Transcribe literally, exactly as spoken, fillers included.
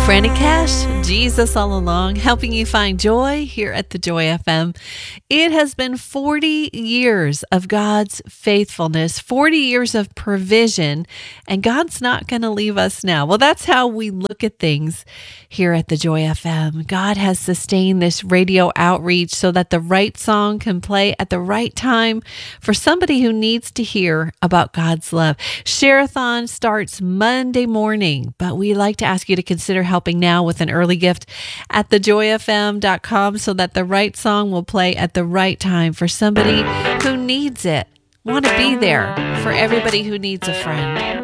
Franny Cash, Jesus All Along, helping you find joy here at the Joy F M. It has been forty years of God's faithfulness, forty years of provision, and God's not going to leave us now. Well, that's how we look at things here at the Joy F M. God has sustained this radio outreach so that the right song can play at the right time for somebody who needs to hear about God's love. Share-a-thon starts Monday morning, but we like to ask you to consider helping now with an early gift at the joy f m dot com so that the right song will play at the right time for somebody who needs it. Want to be there for everybody who needs a friend.